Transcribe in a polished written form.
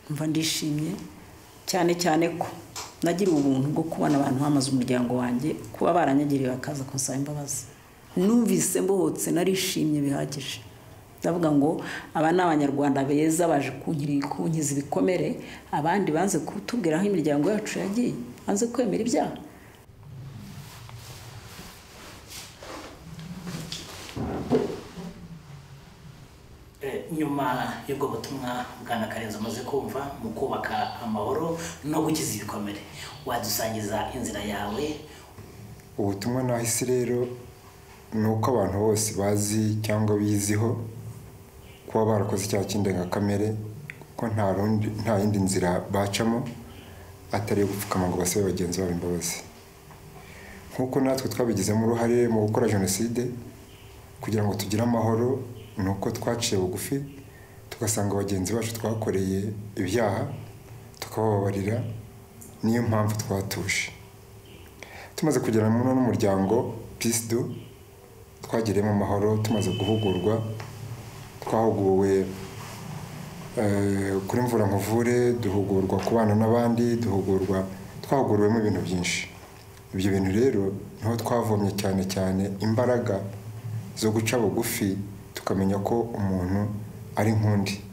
mva ndishimye cyane cyane ko nagira ubuntu bwo kubona abantu bamaze umuryango wanjye kuba baranyagiriye bakaza kunsaba imbabazi. Numvise mbohotse narishimye bihagije. Ndavuga ngo aba ni abanyarwanda beza baje kunkiza ibikomere, abandi banze kutubwira aho imiryango yacu yagiye, banze kwemera ibyaha. Nyuma y'ubwo butumwa Bwana Karenzi amaze kumva mu kubaka amahoro no gukiza ibikomere, wadusangiza inzira yawe? Ubutumwa nahise rero ni uko abantu bose bazi cyangwa biziho kuba barakoze icyaha cy'indengakamere, ko nta yindi nzira bacamo atari gupfukama ngo basabe bagenzi babo imbabazi. Nk'uko natwe twabigizemo uruhare mu gukora jenoside kugira ngo tugire amahoro, ni uko twaciye bugufi tugasanga bagenzi bacu twakoreye ibyaha tukababarira. Niyo mpamvu twatuje. Tumaze kugera muri n'umuryango Peace Do twagiremo amahoro, tumaze guhugurwa, twahuguwe kuri Mvura Nkuvure, duhugurwa kubana n'abandi, twahuguriwemo ibintu byinshi. Ibyo bintu rero niho twavomye cyane cyane imbaraga zo guca bugufi, tukamenya ko umuntu ari nk'undi.